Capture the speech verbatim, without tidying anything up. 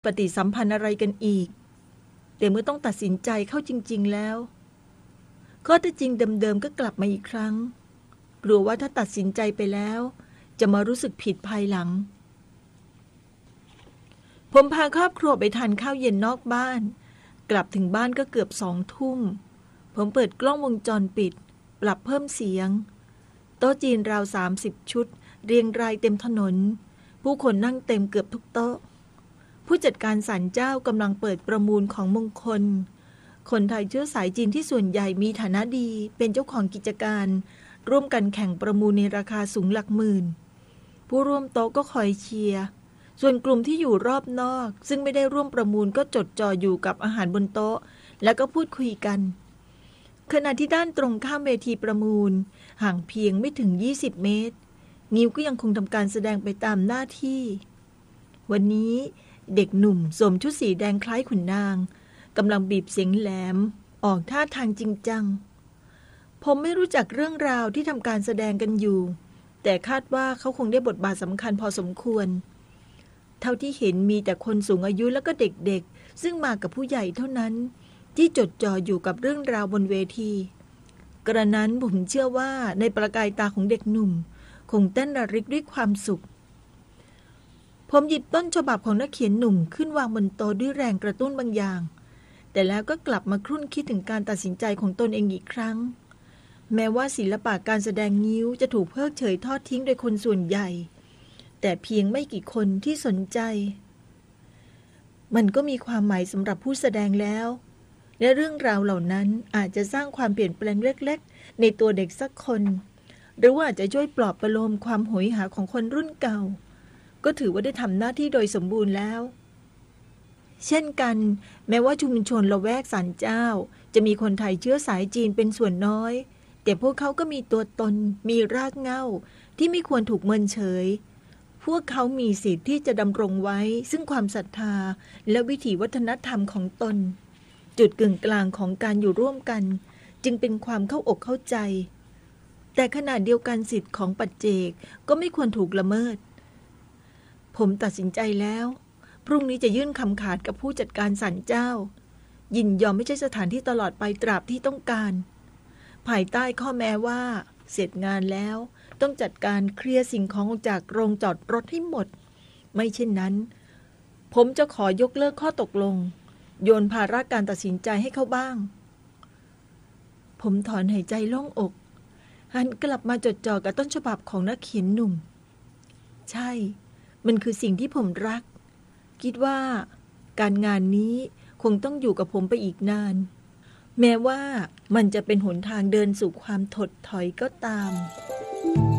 ปฏิสัมพันธ์อะไรกันอีกแต่เมื่อต้องตัดสินใจเข้าจริงๆแล้วข้อเท็จจริงเดิมๆก็กลับมาอีกครั้งกลัวว่าถ้าตัดสินใจไปแล้วจะมารู้สึกผิดภายหลังผมพาครอบครัวไปทานข้าวเย็นนอกบ้านกลับถึงบ้านก็เกือบสองทุ่มผมเปิดกล้องวงจรปิดปรับเพิ่มเสียงโต๊ะจีนราวสามสิบชุดเรียงรายเต็มถนนผู้คนนั่งเต็มเกือบทุกโต๊ะผู้จัดการศาลเจ้ากำลังเปิดประมูลของมงคลคนไทยเชื้อสายจีนที่ส่วนใหญ่มีฐานะดีเป็นเจ้าของกิจการร่วมกันแข่งประมูลในราคาสูงหลักหมื่นผู้ร่วมโต๊ะก็คอยเชียร์ส่วนกลุ่มที่อยู่รอบนอกซึ่งไม่ได้ร่วมประมูลก็จดจ่ออยู่กับอาหารบนโต๊ะแล้วก็พูดคุยกันขณะที่ด้านตรงข้ามเวทีประมูลห่างเพียงไม่ถึงยี่สิบเมตรงิ้วก็ยังคงทำการแสดงไปตามหน้าที่วันนี้เด็กหนุ่มสวมชุดสีแดงคล้ายขุนนางกำลังบีบเสียงแหลมออกท่าทางจริงจังผมไม่รู้จักเรื่องราวที่ทำการแสดงกันอยู่แต่คาดว่าเขาคงได้บทบาทสำคัญพอสมควรเท่าที่เห็นมีแต่คนสูงอายุแล้วก็เด็กๆซึ่งมากับผู้ใหญ่เท่านั้นที่จดจ่ออยู่กับเรื่องราวบนเวทีกระนั้นผมเชื่อว่าในประกายตาของเด็กหนุ่มคงเต้นระริกด้วยความสุขผมหยิบต้นฉบับของนักเขียนหนุ่มขึ้นวางบนโต๊ะด้วยแรงกระตุ้นบางอย่างแต่แล้วก็กลับมาครุ่นคิดถึงการตัดสินใจของตนเองอีกครั้งแม้ว่าศิลปะการแสดงงิ้วจะถูกเพิกเฉยทอดทิ้งโดยคนส่วนใหญ่แต่เพียงไม่กี่คนที่สนใจมันก็มีความหมายสำหรับผู้แสดงแล้วและเรื่องราวเหล่านั้นอาจจะสร้างความเปลี่ยนแปลงเล็กๆในตัวเด็กสักคนหรือว่าอาจจะช่วยปลอบประโลมความโหยหาของคนรุ่นเก่าก็ถือว่าได้ทำหน้าที่โดยสมบูรณ์แล้วเช่นกันแม้ว่าชุมชนละแวกศาลเจ้าจะมีคนไทยเชื้อสายจีนเป็นส่วนน้อยแต่พวกเขาก็มีตัวตนมีรากเหง้าที่ไม่ควรถูกเมินเฉยพวกเขามีสิทธิ์ที่จะดำรงไว้ซึ่งความศรัทธาและวิถีวัฒนธรรมของตนจุดกึ่งกลางของการอยู่ร่วมกันจึงเป็นความเข้าอกเข้าใจแต่ขณะเดียวกันสิทธิ์ของปัจเจกก็ไม่ควรถูกละเมิดผมตัดสินใจแล้วพรุ่งนี้จะยื่นคำขาดกับผู้จัดการศาลเจ้ายินยอมไม่ใช่สถานที่ตลอดไปตราบที่ต้องการภายใต้ข้อแม้ว่าเสร็จงานแล้วต้องจัดการเคลียร์สิ่งของออกจากโรงจอดรถให้หมดไม่เช่นนั้นผมจะขอยกเลิกข้อตกลงโยนภาระการตัดสินใจให้เขาบ้างผมถอนหายใจโล่งอกหันกลับมาจดจ่อกับต้นฉบับของนักเขียนหนุ่มใช่มันคือสิ่งที่ผมรักคิดว่าการงานนี้คงต้องอยู่กับผมไปอีกนานแม้ว่ามันจะเป็นหนทางเดินสู่ความถดถอยก็ตาม